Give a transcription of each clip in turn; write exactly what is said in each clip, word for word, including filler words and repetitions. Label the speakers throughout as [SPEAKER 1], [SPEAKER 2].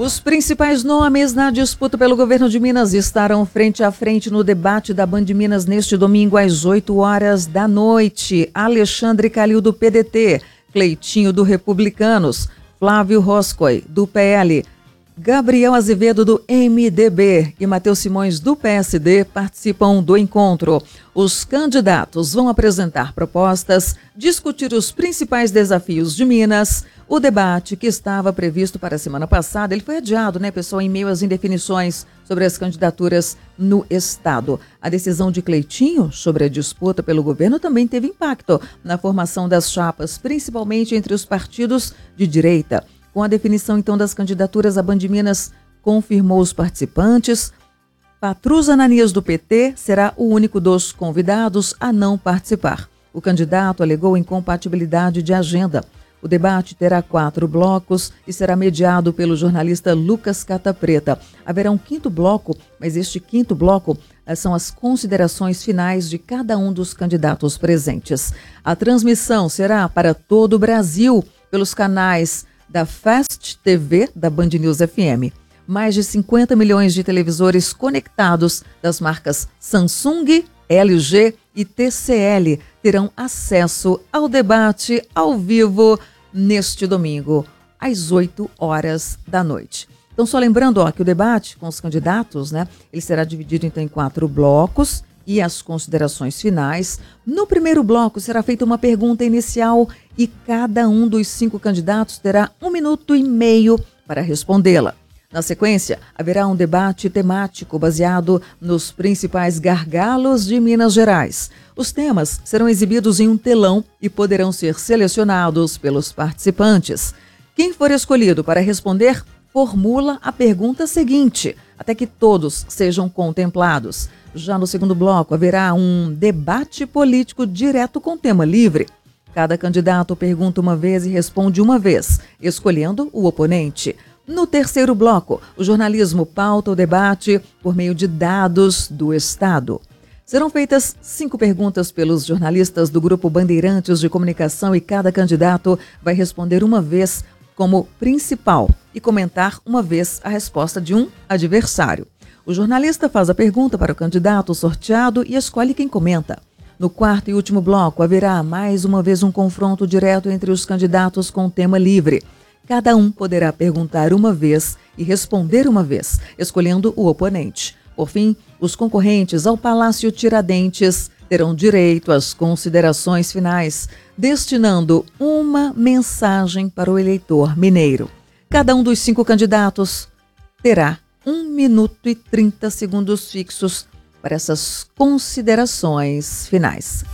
[SPEAKER 1] Os principais nomes na disputa pelo governo de Minas estarão frente a frente no debate da Band Minas neste domingo às oito horas da noite. Alexandre Calil, do P D T, Cleitinho, do Republicanos, Flávio Roscoe, do P L, Gabriel Azevedo, do M D B e Matheus Simões, do P S D, participam do encontro. Os candidatos vão apresentar propostas, discutir os principais desafios de Minas. O debate, que estava previsto para a semana passada, ele foi adiado, né, pessoal, em meio às indefinições sobre as candidaturas no estado. A decisão de Cleitinho sobre a disputa pelo governo também teve impacto na formação das chapas, principalmente entre os partidos de direita. Com a definição, então, das candidaturas, a Band Minas confirmou os participantes. Patrus Ananias, do P T, será o único dos convidados a não participar. O candidato alegou incompatibilidade de agenda. O debate terá quatro blocos e será mediado pelo jornalista Lucas Catapreta. Haverá um quinto bloco, mas este quinto bloco são as considerações finais de cada um dos candidatos presentes. A transmissão será para todo o Brasil pelos canais da Fast T V da Band News F M. Mais de cinquenta milhões de televisores conectados das marcas Samsung, L G e T C L terão acesso ao debate ao vivo neste domingo, às oito horas da noite. Então, só lembrando ó, que o debate com os candidatos, né, ele será dividido então em quatro blocos e as considerações finais. No primeiro bloco será feita uma pergunta inicial e cada um dos cinco candidatos terá um minuto e meio para respondê-la. Na sequência, haverá um debate temático baseado nos principais gargalos de Minas Gerais. Os temas serão exibidos em um telão e poderão ser selecionados pelos participantes. Quem for escolhido para responder, formula a pergunta seguinte, até que todos sejam contemplados. Já no segundo bloco, haverá um debate político direto com tema livre. Cada candidato pergunta uma vez e responde uma vez, escolhendo o oponente. No terceiro bloco, o jornalismo pauta o debate por meio de dados do Estado. Serão feitas cinco perguntas pelos jornalistas do Grupo Bandeirantes de Comunicação e cada candidato vai responder uma vez como principal e comentar uma vez a resposta de um adversário. O jornalista faz a pergunta para o candidato sorteado e escolhe quem comenta. No quarto e último bloco, haverá mais uma vez um confronto direto entre os candidatos com tema livre. Cada um poderá perguntar uma vez e responder uma vez, escolhendo o oponente. Por fim, os concorrentes ao Palácio Tiradentes terão direito às considerações finais, destinando uma mensagem para o eleitor mineiro. Cada um dos cinco candidatos terá um minuto e trinta segundos fixos para essas considerações finais.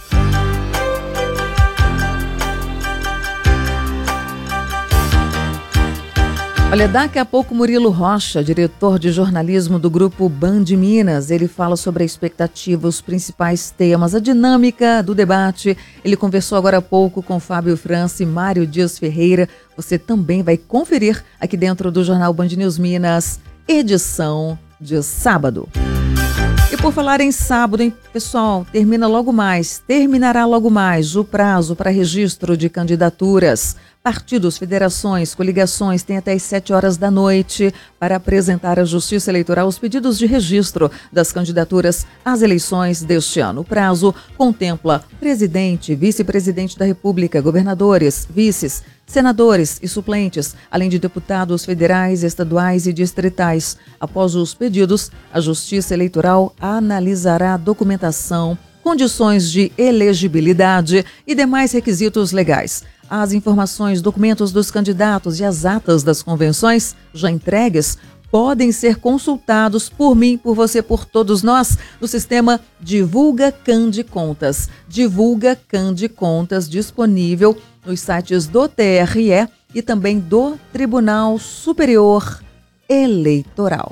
[SPEAKER 1] Olha, daqui a pouco Murilo Rocha, diretor de jornalismo do Grupo Band Minas, ele fala sobre a expectativa, os principais temas, a dinâmica do debate. Ele conversou agora há pouco com Fábio França e Mário Dias Ferreira. Você também vai conferir aqui dentro do Jornal Band News Minas, edição de sábado. E por falar em sábado, hein, pessoal, termina logo mais, terminará logo mais o prazo para registro de candidaturas. Partidos, federações, coligações têm até às sete horas da noite para apresentar à Justiça Eleitoral os pedidos de registro das candidaturas às eleições deste ano. O prazo contempla presidente, vice-presidente da República, governadores, vices, senadores e suplentes, além de deputados federais, estaduais e distritais. Após os pedidos, a Justiça Eleitoral analisará a documentação, condições de elegibilidade e demais requisitos legais. As informações, documentos dos candidatos e as atas das convenções já entregues podem ser consultados por mim, por você, por todos nós, no sistema Divulga Cande Contas. Divulga Cande Contas, disponível nos sites do T R E e também do Tribunal Superior Eleitoral.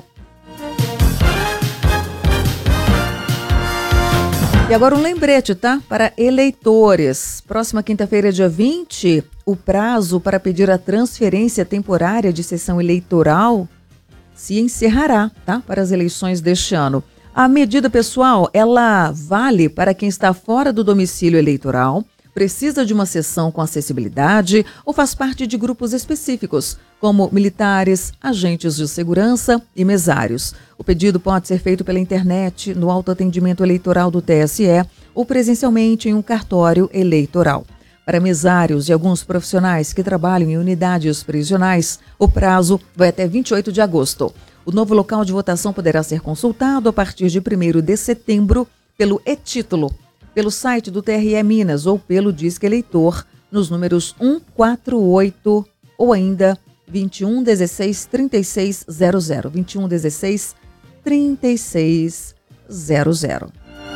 [SPEAKER 1] E agora um lembrete, tá? Para eleitores. Próxima quinta-feira, dia vinte, o prazo para pedir a transferência temporária de sessão eleitoral se encerrará, tá? Para as eleições deste ano. A medida, pessoal, ela vale para quem está fora do domicílio eleitoral, precisa de uma sessão com acessibilidade ou faz parte de grupos específicos, como militares, agentes de segurança e mesários. O pedido pode ser feito pela internet, no autoatendimento eleitoral do T S E ou presencialmente em um cartório eleitoral. Para mesários e alguns profissionais que trabalham em unidades prisionais, o prazo vai até vinte e oito de agosto. O novo local de votação poderá ser consultado a partir de primeiro de setembro pelo e-título, pelo site do T R E Minas ou pelo Disque Eleitor nos números um quatro oito ou ainda vinte e um dezesseis trinta e seis zero zero, vinte e um dezesseis trinta e seis zero zero.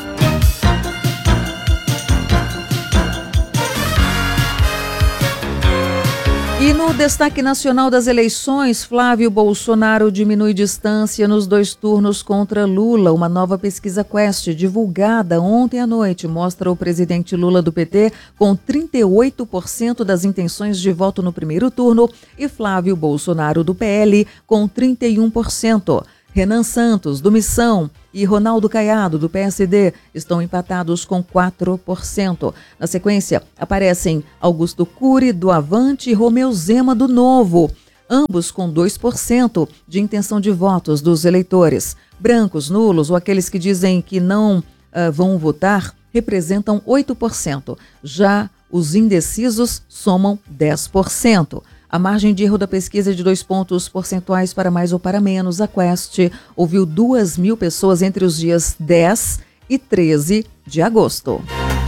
[SPEAKER 1] E no destaque nacional das eleições, Flávio Bolsonaro diminui distância nos dois turnos contra Lula. Uma nova pesquisa Quest, divulgada ontem à noite, mostra o presidente Lula do P T com trinta e oito por cento das intenções de voto no primeiro turno e Flávio Bolsonaro do P L com trinta e um por cento. Renan Santos, do Missão, e Ronaldo Caiado, do P S D, estão empatados com quatro por cento. Na sequência, aparecem Augusto Cury, do Avante, e Romeu Zema, do Novo, ambos com dois por cento de intenção de votos dos eleitores. Brancos, nulos ou aqueles que dizem que não uh, vão votar representam oito por cento. Já os indecisos somam dez por cento. A margem de erro da pesquisa é de dois pontos percentuais para mais ou para menos. A Quest ouviu duas mil pessoas entre os dias dez e treze de agosto.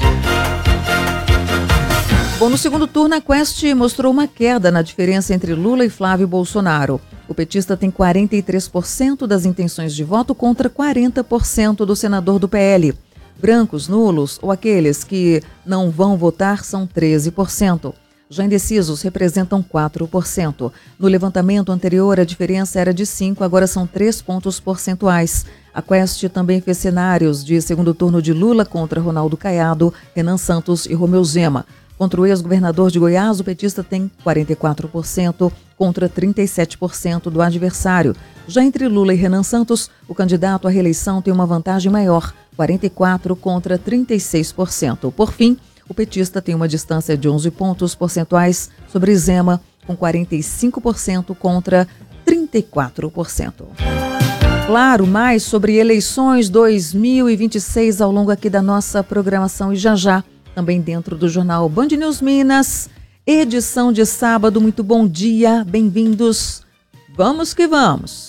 [SPEAKER 1] Bom, no segundo turno, a Quest mostrou uma queda na diferença entre Lula e Flávio Bolsonaro. O petista tem quarenta e três por cento das intenções de voto contra quarenta por cento do senador do P L. Brancos, nulos ou aqueles que não vão votar são treze por cento. Já indecisos representam quatro por cento. No levantamento anterior, a diferença era de cinco, agora são três pontos percentuais. A Quest também fez cenários de segundo turno de Lula contra Ronaldo Caiado, Renan Santos e Romeu Zema. Contra o ex-governador de Goiás, o petista tem quarenta e quatro por cento contra trinta e sete por cento do adversário. Já entre Lula e Renan Santos, o candidato à reeleição tem uma vantagem maior, quarenta e quatro por cento contra trinta e seis por cento. Por fim, o petista tem uma distância de onze pontos percentuais sobre Zema, com quarenta e cinco por cento contra trinta e quatro por cento. Claro, mais sobre eleições dois mil e vinte e seis ao longo aqui da nossa programação e já já, também dentro do jornal Band News Minas, edição de sábado. Muito bom dia, bem-vindos. Vamos que vamos.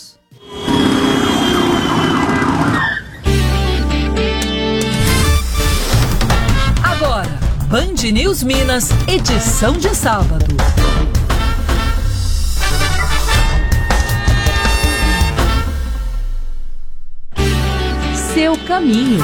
[SPEAKER 2] Band News Minas, edição de sábado. Seu caminho.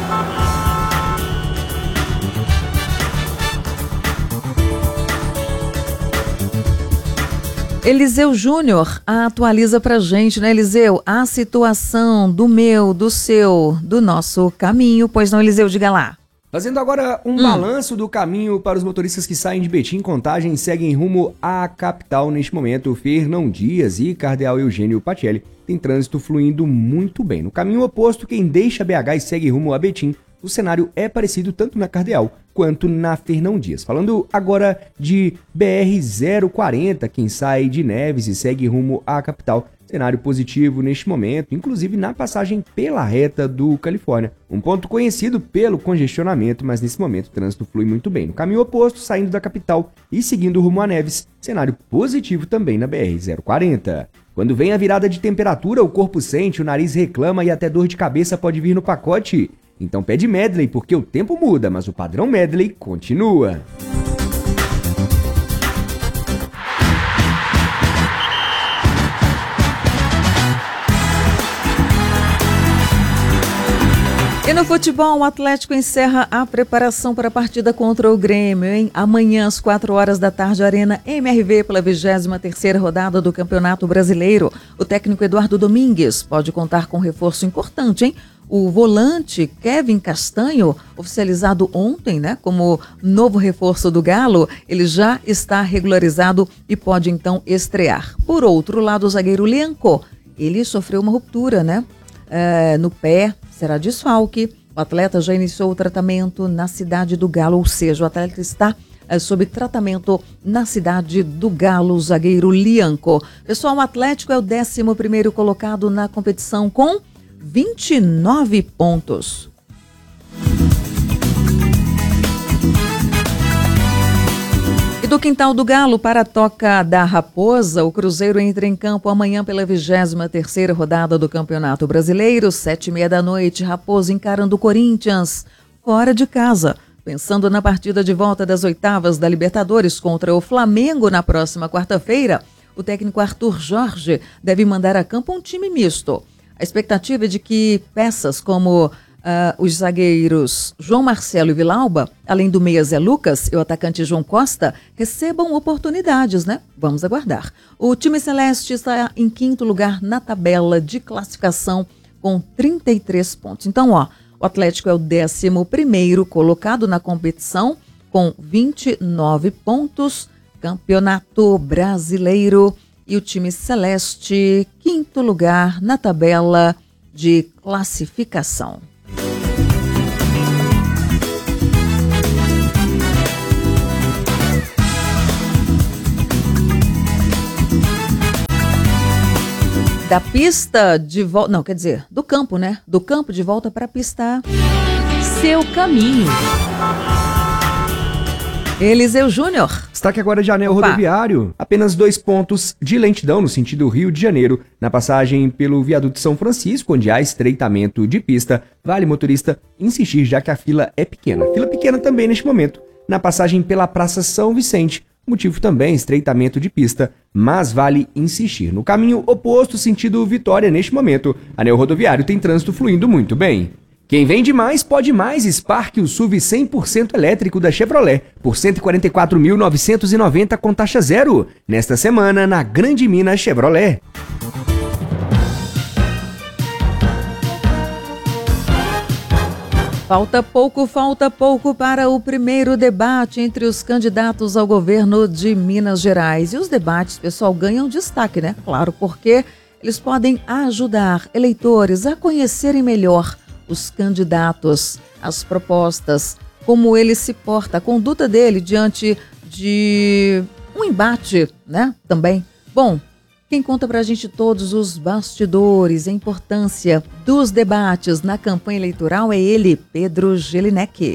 [SPEAKER 1] Eliseu Júnior atualiza pra gente, né, Eliseu? A situação do meu, do seu, do nosso caminho. Pois não, Eliseu, diga lá.
[SPEAKER 3] Fazendo agora um hum. balanço do caminho para os motoristas que saem de Betim, Contagem, seguem rumo à capital neste momento. Fernão Dias e Cardeal Eugênio Patielli tem trânsito fluindo muito bem. No caminho oposto, quem deixa B H e segue rumo a Betim, o cenário é parecido tanto na Cardeal quanto na Fernão Dias. Falando agora de B R zero quarenta, quem sai de Neves e segue rumo à capital, cenário positivo neste momento, inclusive na passagem pela reta do Califórnia. Um ponto conhecido pelo congestionamento, mas nesse momento o trânsito flui muito bem. No caminho oposto, saindo da capital e seguindo rumo a Neves, cenário positivo também na B R zero quarenta. Quando vem a virada de temperatura, o corpo sente, o nariz reclama e até dor de cabeça pode vir no pacote. Então pede Medley, porque o tempo muda, mas o padrão Medley continua.
[SPEAKER 1] E no futebol, o Atlético encerra a preparação para a partida contra o Grêmio, hein? Amanhã, às quatro horas da tarde, Arena M R V, pela vigésima terceira rodada do Campeonato Brasileiro. O técnico Eduardo Domingues pode contar com um reforço importante, hein? O volante Kevin Castanho, oficializado ontem, né, como novo reforço do Galo, ele já está regularizado e pode então estrear. Por outro lado, o zagueiro Lianco, ele sofreu uma ruptura, né, é, no pé, será desfalque O atleta já iniciou o tratamento na Cidade do Galo, ou seja, o atleta está é, sob tratamento na Cidade do Galo, o zagueiro Lianco. Pessoal, o Atlético é o décimo primeiro colocado na competição com vinte e nove pontos. Do quintal do Galo para a Toca da Raposa, o Cruzeiro entra em campo amanhã pela vigésima terceira rodada do Campeonato Brasileiro, sete e meia da noite, Raposa encarando o Corinthians, fora de casa. Pensando na partida de volta das oitavas da Libertadores contra o Flamengo na próxima quarta-feira, o técnico Arthur Jorge deve mandar a campo um time misto. A expectativa é de que peças como Uh, os zagueiros João Marcelo e Vilauba, além do meia Zé Lucas e o atacante João Costa, recebam oportunidades, né? Vamos aguardar. O time celeste está em quinto lugar na tabela de classificação com trinta e três pontos. Então, ó, o Atlético é o décimo primeiro colocado na competição com vinte e nove pontos, Campeonato Brasileiro, e o time celeste, quinto lugar na tabela de classificação. Da pista de volta, não, quer dizer, do campo, né? Do campo de volta para a pista.
[SPEAKER 2] Seu caminho.
[SPEAKER 1] Eliseu Júnior.
[SPEAKER 3] Destaque agora de anel rodoviário. Apenas dois pontos de lentidão no sentido Rio de Janeiro. Na passagem pelo viaduto de São Francisco, onde há estreitamento de pista, vale motorista insistir, já que a fila é pequena. Fila pequena também neste momento. Na passagem pela Praça São Vicente, motivo também estreitamento de pista, mas vale insistir. No caminho oposto, sentido Vitória, neste momento, anel rodoviário tem trânsito fluindo muito bem. Quem vende mais, pode mais. Spark, o S U V cem por cento elétrico da Chevrolet, por cento e quarenta e quatro mil novecentos e noventa com taxa zero. Nesta semana, na Grande Minas Chevrolet.
[SPEAKER 1] Falta pouco, falta pouco para o primeiro debate entre os candidatos ao governo de Minas Gerais. E os debates, pessoal, ganham destaque, né? Claro, porque eles podem ajudar eleitores a conhecerem melhor os candidatos, as propostas, como ele se porta, a conduta dele diante de um embate, né? Também. Bom, quem conta pra gente todos os bastidores, a importância dos debates na campanha eleitoral é ele, Pedro Jelinek.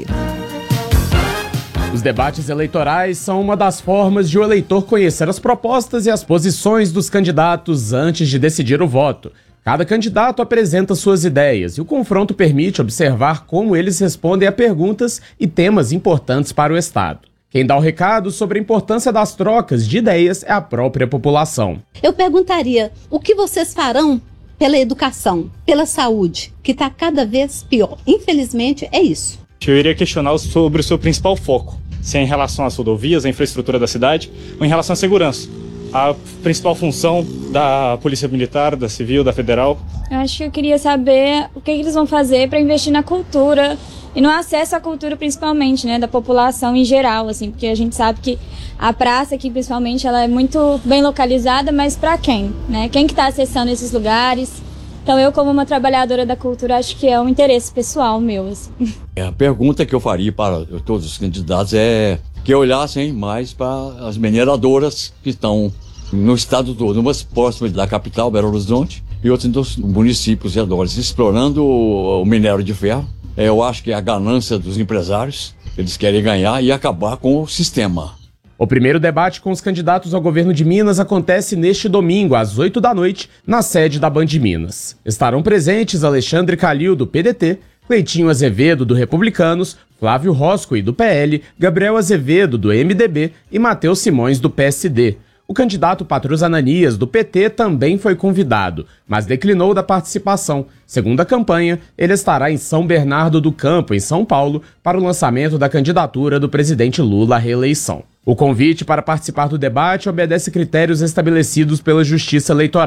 [SPEAKER 4] Os debates eleitorais são uma das formas de o eleitor conhecer as propostas e as posições dos candidatos antes de decidir o voto. Cada candidato apresenta suas ideias e o confronto permite observar como eles respondem a perguntas e temas importantes para o Estado. Quem dá o recado sobre a importância das trocas de ideias é a própria população.
[SPEAKER 5] Eu perguntaria, o que vocês farão pela educação, pela saúde, que está cada vez pior? Infelizmente, é isso.
[SPEAKER 6] Eu iria questionar sobre o seu principal foco, se é em relação às rodovias, à infraestrutura da cidade, ou em relação à segurança. A principal função da Polícia Militar, da Civil, da Federal.
[SPEAKER 7] Eu acho que eu queria saber o que eles vão fazer para investir na cultura e no acesso à cultura, principalmente, né, da população em geral, assim, porque a gente sabe que a praça aqui, principalmente, ela é muito bem localizada, mas para quem, né? Quem que está acessando esses lugares? Então eu, como uma trabalhadora da cultura, acho que é um interesse pessoal meu, assim.
[SPEAKER 8] A pergunta que eu faria para todos os candidatos é que olhassem mais para as mineradoras que estão no estado todo, umas próximas da capital, Belo Horizonte, e outros dos municípios e arredores, explorando o, o minério de ferro. Eu acho que é a ganância dos empresários, eles querem ganhar e acabar com o sistema.
[SPEAKER 4] O primeiro debate com os candidatos ao governo de Minas acontece neste domingo, às oito da noite, na sede da Band Minas. Estarão presentes Alexandre Calil, do P D T, Cleitinho Azevedo, do Republicanos, Flávio Roscoe, do P L, Gabriel Azevedo, do M D B e Matheus Simões, do P S D. O candidato Patrus Ananias, do P T, também foi convidado, mas declinou da participação. Segundo a campanha, ele estará em São Bernardo do Campo, em São Paulo, para o lançamento da candidatura do presidente Lula à reeleição. O convite para participar do debate obedece critérios estabelecidos pela Justiça Eleitoral,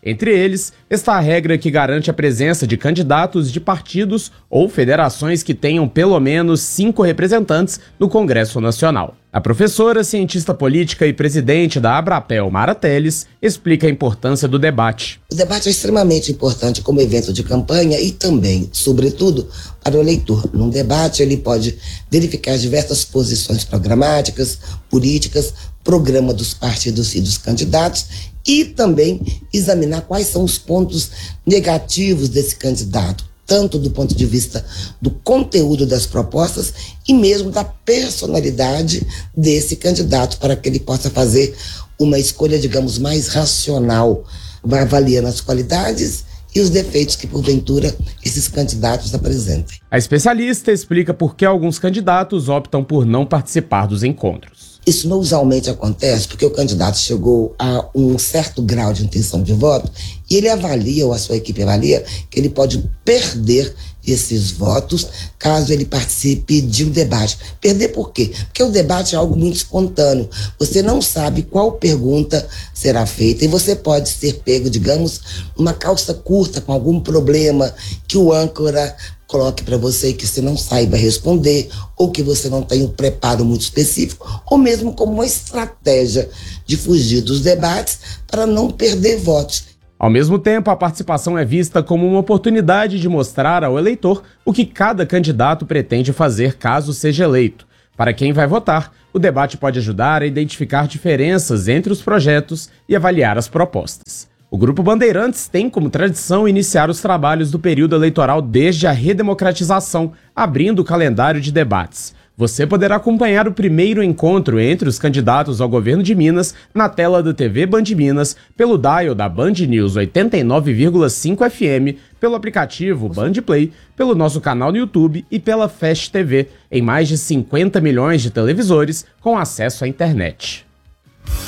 [SPEAKER 4] Entre eles, está a regra que garante a presença de candidatos de partidos ou federações que tenham pelo menos cinco representantes no Congresso Nacional. A professora, cientista política e presidente da Abrapel, Mara Teles, explica a importância do debate.
[SPEAKER 9] O debate é extremamente importante como evento de campanha e também, sobretudo, para o eleitor. Num debate, ele pode verificar diversas posições programáticas, políticas, programa dos partidos e dos candidatos e também examinar quais são os pontos negativos desse candidato, tanto do ponto de vista do conteúdo das propostas e mesmo da personalidade desse candidato, para que ele possa fazer uma escolha, digamos, mais racional, avaliando as qualidades e os defeitos que, porventura, esses candidatos apresentem.
[SPEAKER 4] A especialista explica por que alguns candidatos optam por não participar dos encontros.
[SPEAKER 9] Isso não usualmente acontece porque o candidato chegou a um certo grau de intenção de voto e ele avalia, ou a sua equipe avalia, que ele pode perder esses votos caso ele participe de um debate. Perder por quê? Porque o debate é algo muito espontâneo. Você não sabe qual pergunta será feita e você pode ser pego, digamos, numa calça curta com algum problema que o âncora coloque para você que você não saiba responder, ou que você não tenha um preparo muito específico, ou mesmo como uma estratégia de fugir dos debates para não perder votos.
[SPEAKER 4] Ao mesmo tempo, a participação é vista como uma oportunidade de mostrar ao eleitor o que cada candidato pretende fazer caso seja eleito. Para quem vai votar, o debate pode ajudar a identificar diferenças entre os projetos e avaliar as propostas. O Grupo Bandeirantes tem como tradição iniciar os trabalhos do período eleitoral desde a redemocratização, abrindo o calendário de debates. Você poderá acompanhar o primeiro encontro entre os candidatos ao governo de Minas na tela da T V Band Minas, pelo dial da Band News oitenta e nove vírgula cinco F M, pelo aplicativo Band Play, pelo nosso canal no YouTube e pela Fast T V, em mais de cinquenta milhões de televisores com acesso à internet.